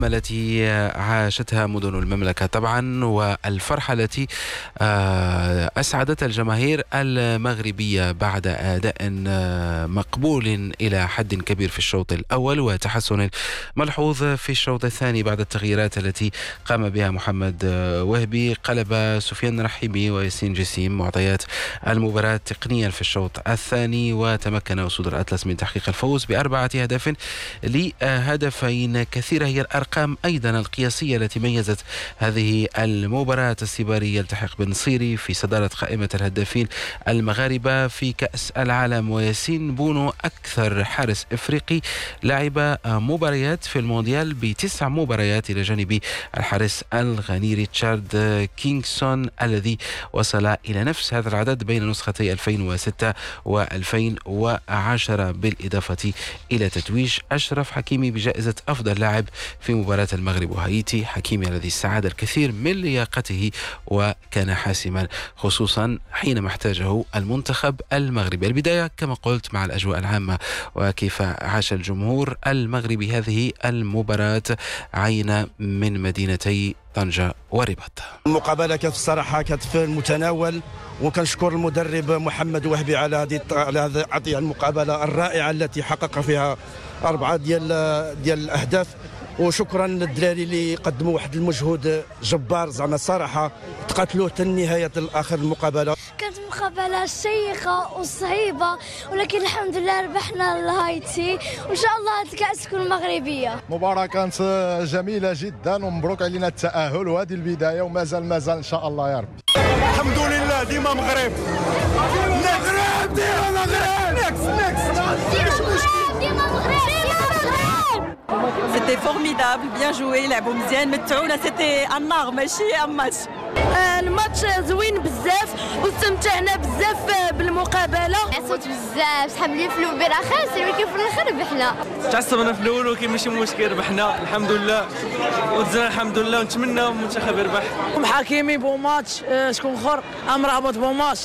التي عاشتها مدن المملكة طبعا، والفرحة التي أسعدت الجماهير المغربية بعد أداء مقبول إلى حد كبير في الشوط الأول، وتحسن ملحوظ في الشوط الثاني بعد التغييرات التي قام بها محمد وهبي. قلب سفيان رحيمي وياسين جسيم معطيات المباراة تقنيا في الشوط الثاني، وتمكن أسود الأطلس من تحقيق الفوز ب4 أهداف لهدفين كثيرة. هي الأرقام أيضا القياسية التي ميزت هذه المباراة. السيباري يلتحق بالنصيري في صدارة قائمة الهدافين المغاربة في كأس العالم، وياسين بونو أكثر حارس إفريقي لعب مباريات في المونديال ب9 مباريات، إلى جانب الحارس الغاني ريتشارد كينغسون الذي وصل إلى نفس هذا العدد بين نسختي 2006 و2010، بالإضافة إلى تتويج أشرف حكيمي بجائزة أفضل لاعب في مباراة المغرب وهايتي. حكيمي الذي استعاد الكثير من لياقته وكان حاسما خصوصا حينما احتاجه المنتخب المغربي. البداية كما قلت مع الأجواء العامة وكيف عاش الجمهور المغربي هذه المباراة عين من مدينتي طنجة ورباط. المقابلة كانت الصراحة كانت في المتناول، وكنشكر المدرب محمد وهبي على هذه المقابلة الرائعة التي حقق فيها 4 ديال الأهداف، وشكرا للدراري اللي قدموا واحد المجهود جبار. زعما الصراحه تقاتلوا حتى نهايه الاخر المقابله. كانت مقابله شيقه وصعيبه، ولكن الحمد لله ربحنا الهايتي، وان شاء الله هذه الكاس تكون مغربيه. مباراه كانت جميله جدا، ومبروك علينا التاهل، وهذه البدايه ومازال ان شاء الله يا رب. الحمد لله ديما مغرب، مغرب ديما مغرب، نكس ديما مغرب. C'était formidable, bien joué, لعبوا مزيان، متعونا. سيتي النار ماشي ماتش. الماتش زوين بزاف واستمتعنا بزاف بالمقابله. عصوت بزاف، صحاب لي في الاول خاسر، ولكن في الاخر ربحنا. تعصبنا في الاول ولكن ماشي مشكل، ربحنا الحمد لله وتزنا الحمد لله، ونتمنى المنتخب يربح. حكيمي بو ماتش، شكون اخر مرابط بو ماتش.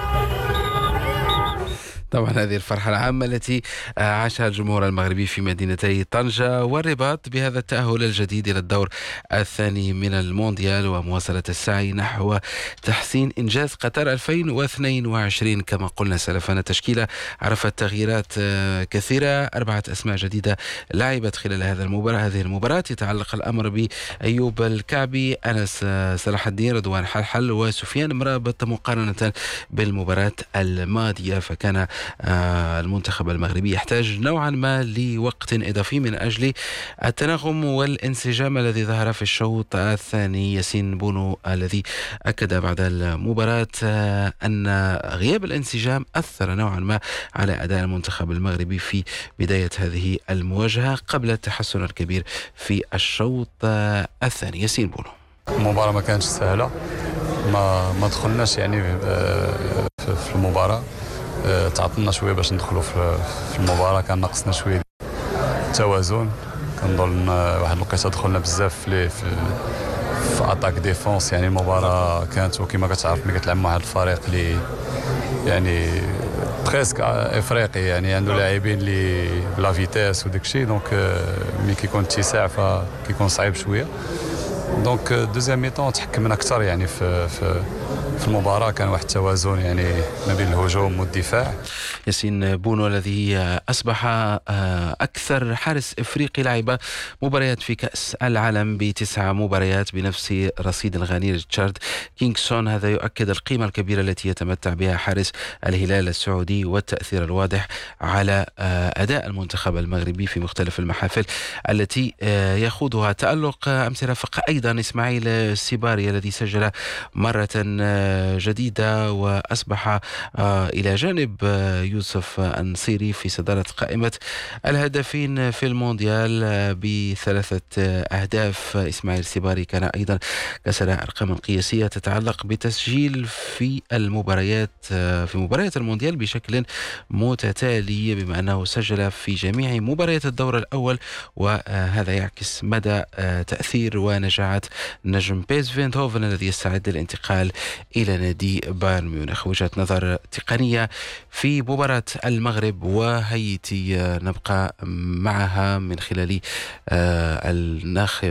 طبعا هذه الفرحة العامة التي عاشها الجمهور المغربي في مدينتي طنجة والرباط بهذا التأهل الجديد إلى الدور الثاني من المونديال، ومواصلة السعي نحو تحسين إنجاز قطر 2022. كما قلنا سلفا، التشكيلة عرفت تغييرات كثيرة، 4 أسماء جديدة لعبت خلال هذه المباراة. يتعلق الأمر بأيوب الكعبي، أنس صلاح الدين، رضوان حلحل وسفيان مرابط مقارنة بالمباراة الماضية. فكان المنتخب المغربي يحتاج نوعا ما لوقت إضافي من أجل التناغم والانسجام الذي ظهر في الشوط الثاني. ياسين بونو الذي أكد بعد المباراة أن غياب الانسجام أثر نوعا ما على أداء المنتخب المغربي في بداية هذه المواجهة قبل التحسن الكبير في الشوط الثاني. ياسين بونو: المباراة ما كانتش سهلة، ما دخلناش يعني في المباراة، تعطلنا شويه باش ندخلوا في المباراه، كان ناقصنا شويه التوازن. كنظن واحد الوقيته دخلنا بزاف في اتاك ديفونس. يعني المباراه كانت وكما كتعرف ملي كتلعب مع واحد الفريق اللي يعني بريسك افريقي، يعني عنده لاعبين اللي بلا فيتاس وداك الشيء، دونك ملي كيكون اتساع فكيكون صعيب شويه. دونك دوزيام ميطون تحكمنا اكثر يعني في المباراة، كان واحد التوازن يعني ما بين الهجوم والدفاع. ياسين بونو الذي أصبح أكثر حارس إفريقي لعب مباريات في كأس العالم ب9 مباريات بنفس رصيد الغاني ريتشارد كينغسون. هذا يؤكد القيمة الكبيرة التي يتمتع بها حارس الهلال السعودي والتأثير الواضح على أداء المنتخب المغربي في مختلف المحافل التي يخوضها. تألق أمس رافق أيضا إسماعيل السيباري الذي سجل مرة جديدة وأصبح إلى جانب يوسف النصيري في صدارة قائمة الهدافين في المونديال ب3 أهداف. إسماعيل السيباري كان أيضا كسر أرقام قياسية تتعلق بتسجيل في مباريات المونديال بشكل متتالي، بما أنه سجل في جميع مباريات الدور الأول، وهذا يعكس مدى تأثير ونجاعة نجم بيس فيندهوفن الذي يستعد للانتقال إلى نادي بايرن ميونخ. وجهة نظر تقنية في مباراة المغرب وهايتي نبقى معها من خلال الناخب